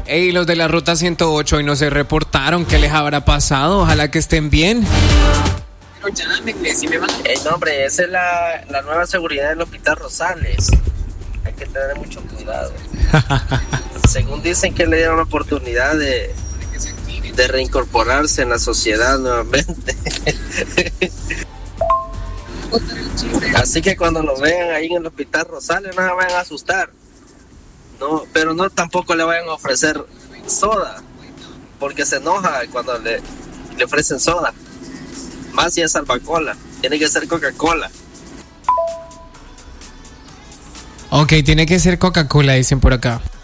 Ey, los de la ruta 108 hoy no se reportaron. ¿Qué les habrá pasado? Ojalá que estén bien. No, hombre, esa es la nueva seguridad del Hospital Rosales. Hay que tener mucho cuidado. Según dicen que le dieron la oportunidad de reincorporarse en la sociedad nuevamente. Así que cuando lo vean ahí en el Hospital Rosales no se vayan a asustar. No, pero no tampoco le vayan a ofrecer soda, porque se enoja cuando le ofrecen soda. Más si es Albacola, tiene que ser Coca-Cola. Ok, tiene que ser Coca-Cola, dicen por acá.